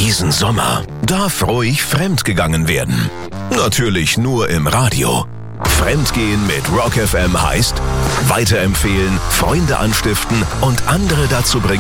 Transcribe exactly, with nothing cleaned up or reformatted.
Diesen Sommer darf ruhig fremdgegangen werden. Natürlich nur im Radio. Fremdgehen mit Rock F M heißt weiterempfehlen, Freunde anstiften und andere dazu bringen,